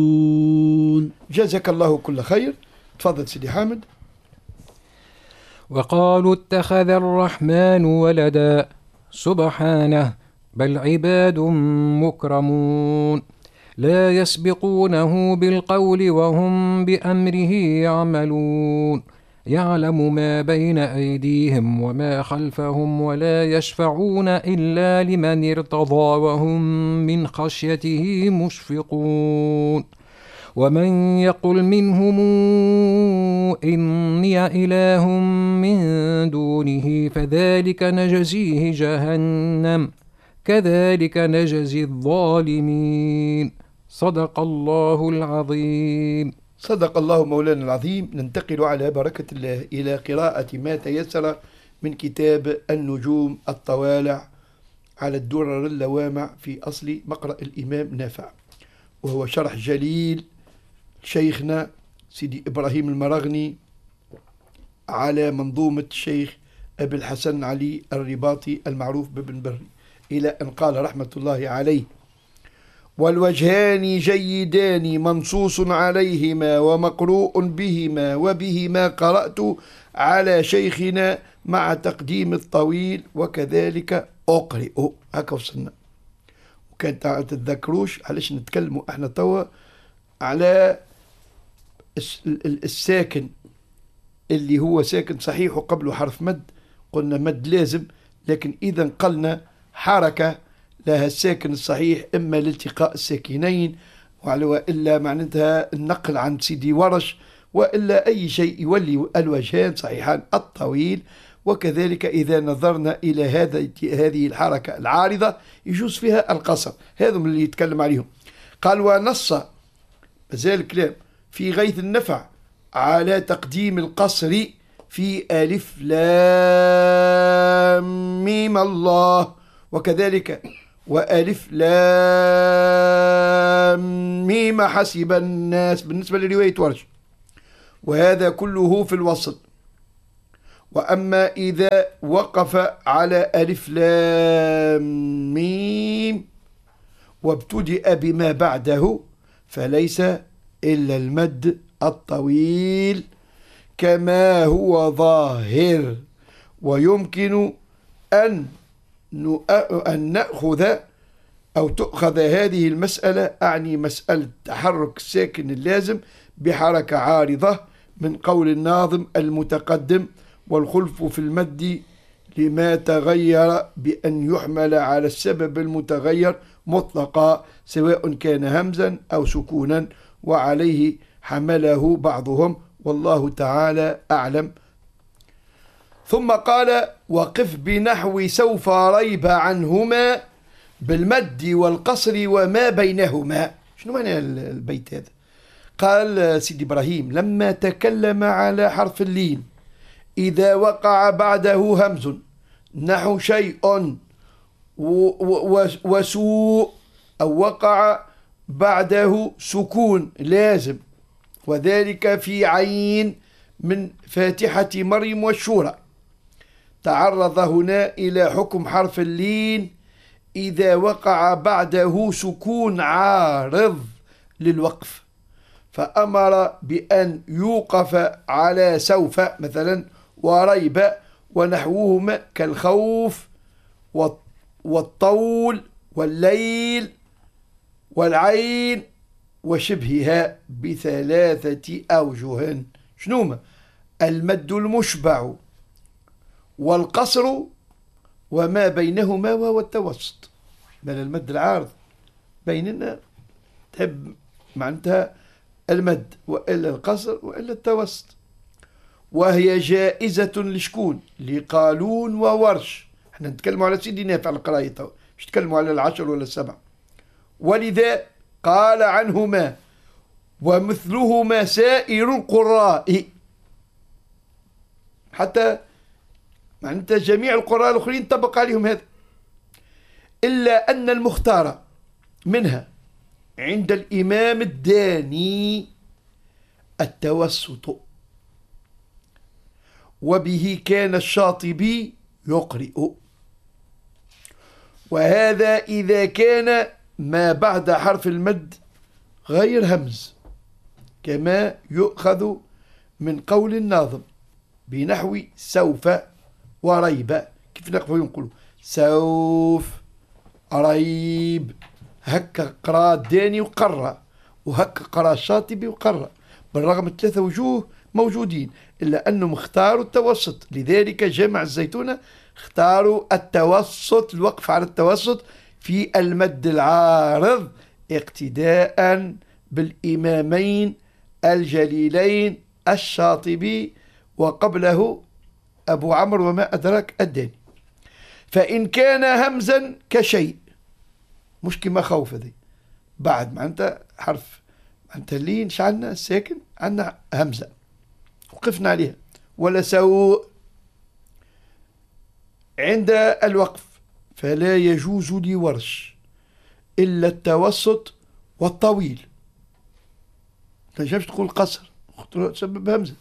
جزاك الله كل خير. تفضل سيدي حامد. وقالوا اتخذ الرحمن ولدا سبحانه بل عباد مكرمون لا يسبقونه بالقول وهم بأمره يعملون يعلم ما بين أيديهم وما خلفهم ولا يشفعون إلا لمن ارتضى وهم من خشيته مشفقون ومن يقل منهم إني إله من دونه فذلك نجزيه جهنم كذلك نجزي الظالمين صدق الله العظيم. صدق الله مولانا العظيم. ننتقل على بركة الله إلى قراءة ما تيسر من كتاب النجوم الطوالع على الدرر اللوامع في أصل مقرأ الإمام نافع، وهو شرح جليل شيخنا سيدي إبراهيم المراغني على منظومة الشيخ أبي الحسن علي الرباطي المعروف بابن بري، إلى أن قال رحمة الله عليه: والوجهان جيدان منصوص عليهما ومقروء بهما وبهما قرأت على شيخنا مع تقديم الطويل وكذلك أقرئ. هكا وصلنا. وكان تتذكروش علاش نتكلموا احنا توا على الساكن اللي هو ساكن صحيح وقبله حرف مد، قلنا مد لازم، لكن إذا قلنا حركة لها الساكن الصحيح إما لالتقاء الساكنين وإلا معناتها النقل عن سيدي ورش، وإلا أي شيء يولي الوجهان صحيحان الطويل. وكذلك إذا نظرنا إلى هذه الحركة العارضة يجوز فيها القصر. هذا من اللي يتكلم عليهم. قال: ونص مازال الكلام في غيث النفع على تقديم القصر في ألف لام ميم الله، وكذلك وألف لام ميم حسب الناس بالنسبة لرواية ورش، وهذا كله في الوصل. وأما إذا وقف على ألف لام ميم وابتدأ بما بعده فليس إلا المد الطويل كما هو ظاهر. ويمكن أن نأخذ أو تؤخذ هذه المسألة، أعني مسألة تحرك الساكن اللازم بحركة عارضة من قول الناظم المتقدم: والخلف في المد لما تغير بأن يحمل على السبب المتغير مطلقا سواء كان همزا أو سكونا، وعليه حمله بعضهم والله تعالى أعلم. ثم قال: وقف بنحو سوف ريب عنهما بالمد والقصر وما بينهما. شنو معنى البيت هذا؟ قال سيدي إبراهيم: لما تكلم على حرف اللين إذا وقع بعده همز نحو شيء وسوء، أو وقع بعده سكون لازم، وذلك في عين من فاتحة مريم والشورى، تعرض هنا إلى حكم حرف اللين إذا وقع بعده سكون عارض للوقف، فأمر بأن يوقف على سوف مثلا وريب ونحوهما كالخوف والطول والليل والعين وشبهها بثلاثة أوجه. شنوما؟ المد المشبع والقصر وما بينهما وهو التوسط. بل المد العارض بيننا تحب معناتها المد، وإلا القصر وإلا التوسط، وهي جائزة لشكون؟ لقالون وورش. احنا نتكلموا على سيدي نافع القراية، مش نتكلموا على العشر ولا السبع. ولذا قال عنهما ومثلهما سائر القراء، حتى معناتها جميع القراء الآخرين طبق عليهم هذا، إلا أن المختار منها عند الإمام الداني التوسط، وبه كان الشاطبي يقرئ. وهذا إذا كان ما بعد حرف المد غير همز، كما يؤخذ من قول الناظم بنحو سوف وريب. كيف نقول سوف ريب، هكا قرا الداني وقرا، وهكا قرا الشاطبي وقرا، بالرغم من 3 وجوه موجودين، إلا أنهم اختاروا التوسط. لذلك جامع الزيتونة اختاروا التوسط، الوقف على التوسط في المد العارض، اقتداء بالإمامين الجليلين الشاطبي وقبله أبو عمرو وما أدرك الداني. فإن كان همزا كشيء، مش كما خوف ذي بعد معناتها حرف معناتها اللين شعلنا الساكن عندنا همزة وقفنا عليها، ولا سوء عند الوقف فلا يجوز لورش إلا التوسط والطويل. تنجمش تقول قصر سبب همزة،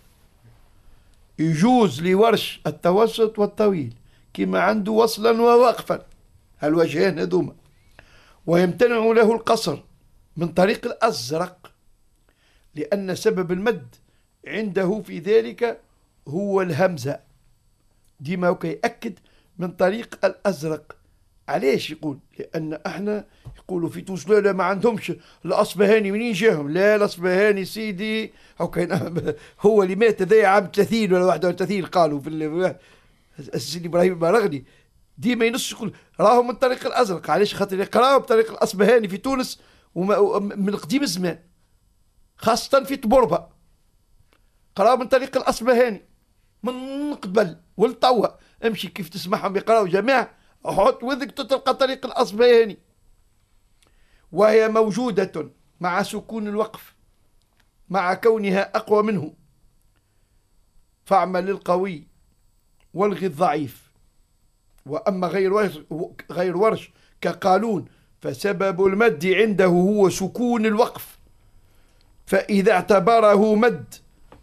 يجوز لورش التوسط والطويل كما عنده وصلا ووقفا، هالوجهين هذوما. ويمتنع له القصر من طريق الأزرق، لأن سبب المد عنده في ذلك هو الهمزة. ديما يأكد من طريق الأزرق. علاش يقول؟ لأن احنا يقولوا في تونس لا ما عندهمش الأصبهاني، منين جاهم؟ لا الأصبهاني سيدي هو اللي مات هذايا عام 30 ولا 31 قالوا في السيدي إبراهيم المراغني. ديما ينص يقول راهم من طريق الأزرق. علاش؟ خاطر يقراوا بطريق الأصبهاني في تونس من قديم الزمان، خاصة في طبربة قراوا من طريق الأصبهاني من قبل والتوا. امشي كيف تسمعهم يقراوا جماعة، حط وذك تلقى طريق الأصبهاني، وهي موجودة مع سكون الوقف مع كونها أقوى منه. فاعمل القوي والغي الضعيف. وأما غير ورش كقالون فسبب المد عنده هو سكون الوقف، فإذا اعتبره مد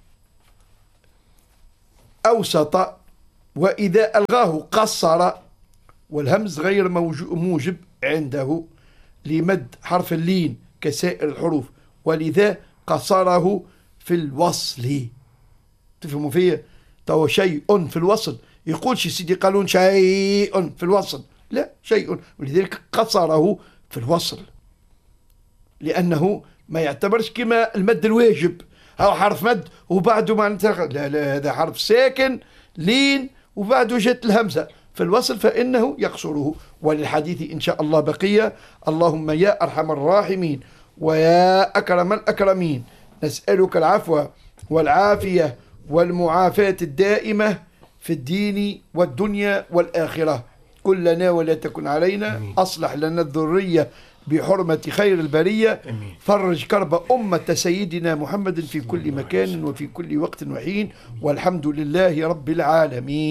أوسط، وإذا ألغاه قصر. والهمز غير موجب عنده لمد حرف اللين كسائر الحروف، ولذا قصره في الوصل. تفهموا فيه؟ تو شيء في الوصل يقولش سيدي قالون شيء في الوصل، لا شيء، ولذلك قصره في الوصل، لأنه ما يعتبرش كما المد الواجب أو حرف مد وبعده معناتها لا هذا حرف ساكن لين وبعده جت الهمزة في الوصل فإنه يقصره. وللحديث إن شاء الله بقية. اللهم يا أرحم الراحمين ويا أكرم الأكرمين، نسألك العفو والعافية والمعافاة الدائمة في الدين والدنيا والآخرة. كلنا ولا تكن علينا. أصلح لنا الذرية بحرمة خير البرية. فرج كرب أمة سيدنا محمد في كل مكان وفي كل وقت وحين، والحمد لله رب العالمين.